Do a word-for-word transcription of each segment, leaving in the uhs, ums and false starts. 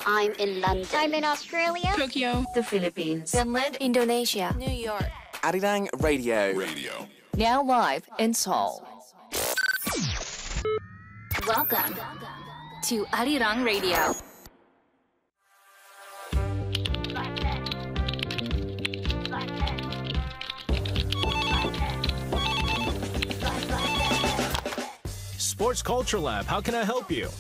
I'm in London. I'm in Australia. Tokyo. The Philippines. Finland. Indonesia. New York. Arirang Radio. Radio. Now live in Seoul. Welcome to Arirang Radio. Sports Culture Lab, how can I help you?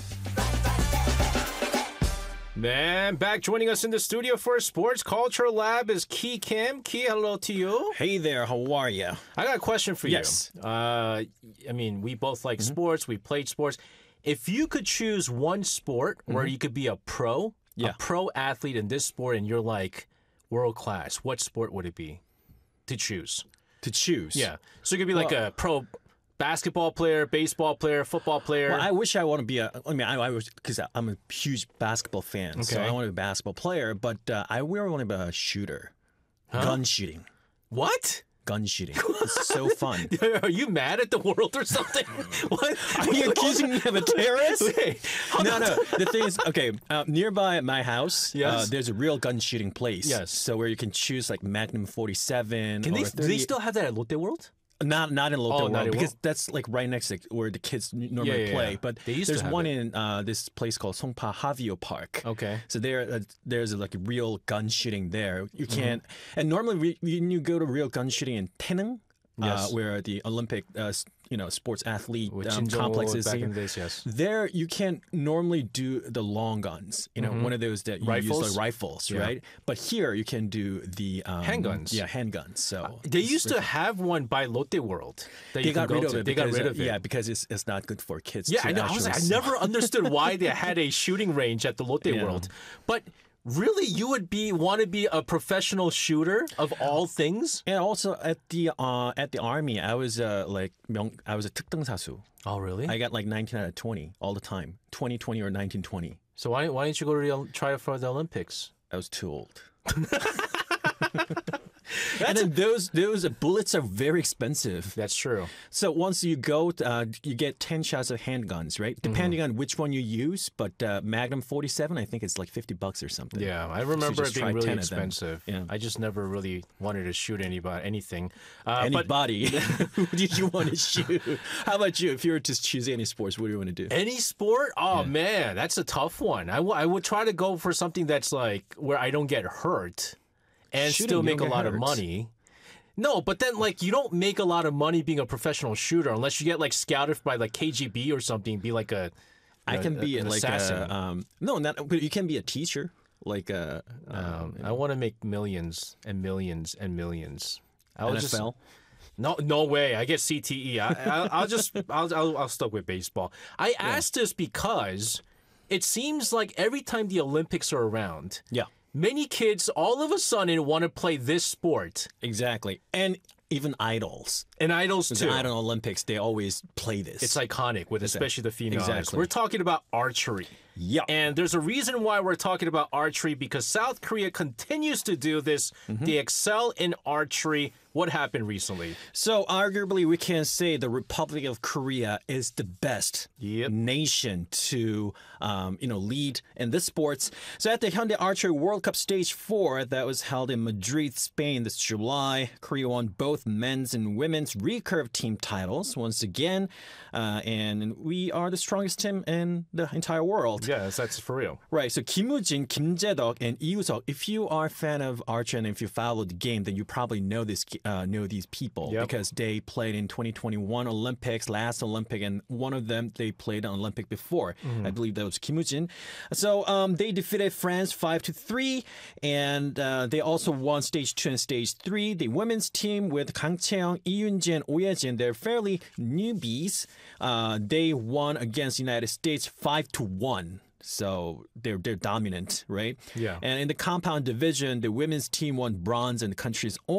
Man, back joining us in the studio for Sports Culture Lab is Ki Kim. Ki, hello to you. Hey there, how are you? I got a question for Yes. you. Uh, I mean, we both like mm-hmm. sports. We played sports. If you could choose one sport mm-hmm. where you could be a pro, yeah. a pro athlete in this sport, and you're like world class, what sport would it be to choose? To choose? Yeah. So you could be like well, a pro basketball player, baseball player, football player. Well, I wish I want to be a. I mean, I, I was because I'm a huge basketball fan, okay. so I want to be a basketball player. But uh, I really want to be a shooter, huh? gun shooting. What? Gun shooting. It's so fun. Are you mad at the world or something? What? Are you accusing me of a terrorist? Wait, no, no. The thing is, okay, uh, nearby my house, yes. uh, there's a real gun shooting place. Yes. So where you can choose like Magnum forty-seven. Can or they? thirty. Do they still have that at Lotte World? Not not in Lotte oh, World because that's like right next to where the kids normally yeah, yeah, play. Yeah. But there's one it. in uh, this place called Songpa Havio Park. Okay. So there uh, there's like a real gun shooting there. You can't. Mm-hmm. And normally we, when you go to real gun shooting in Taenung, yes. uh, where the Olympic uh, you know sports athlete um, complex is. Back in days, yes. There you can't normally do the long guns. You know, mm-hmm. one of those that you rifles? use like rifles, yeah. right? But here you can do the um, handguns. Yeah, handguns. So uh, they used to have one by Lotte World. That they you got rid go of to. it. They because, got rid of uh, it. Yeah, because it's it's not good for kids. Yeah, to I know. I, was like, I never understood why they had a shooting range at the Lotte yeah. World, but. Really, you would be want to be a professional shooter of all things, and also at the uh, at the army, I was uh, like 명, I was a 특등사수. Oh, really? I got like nineteen out of twenty all the time, twenty twenty or nineteen twenty. So why why didn't you go to the, try for the Olympics? I was too old. And then those those bullets are very expensive. That's true. So once you go, uh, you get ten shots of handguns, right? Depending mm-hmm. on which one you use. But uh, Magnum forty-seven, I think it's like fifty bucks or something. Yeah, I remember so it being really expensive. Yeah. I just never really wanted to shoot anybody, anything. Uh, Anybody? But... Who did you want to shoot? How about you? If you were to choose any sports, what do you want to do? Any sport? Oh, yeah. man, that's a tough one. I, w- I would try to go for something that's like where I don't get hurt and Shooting, still make a lot hurt. of money. No, but then, like, you don't make a lot of money being a professional shooter unless you get, like, scouted by, like, K G B or something, be like a I know, can be a, like assassin. a... Um, no, not, but you can be a teacher. Like a... Um, um, I want to make millions and millions and millions. I'll N F L? Just, no, no way. I get C T E. I, I, I'll just... I'll, I'll, I'll stuck with baseball. I yeah. asked this because it seems like every time the Olympics are around... Yeah. Many kids all of a sudden want to play this sport. Exactly. And even idols. And idols too. The Idol Olympics, they always play this. It's iconic with especially the female exactly. idols. We're talking about archery. Yeah. And there's a reason why we're talking about archery because South Korea continues to do this. Mm-hmm. They excel in archery. What happened recently? So arguably we can say the Republic of Korea is the best yep. nation to um, you know lead in this sports. So at the Hyundai Archery World Cup Stage four that was held in Madrid, Spain this July, Korea won both men's and women's recurve team titles once again. Uh, and we are the strongest team in the entire world. Yes, that's for real. Right. So Kim Woo-jin, Kim Jae-deok, and Lee Woo-seok, if you are a fan of archery and if you follow the game, then you probably know this uh, know these people yep. because they played in twenty twenty-one Olympics, last Olympic, and one of them they played an Olympic before. Mm-hmm. I believe that was Kim Woo-jin. So um, they defeated France five to three, and uh, they also won stage two and stage three. The women's team with Kang Chae-young, Lee Yoon-ji, and Oh Ye-jin, they're fairly newbies. Uh, they won against the United States five to one. So they're they're dominant, right? Yeah. And in the compound division, the women's team won bronze in the country's own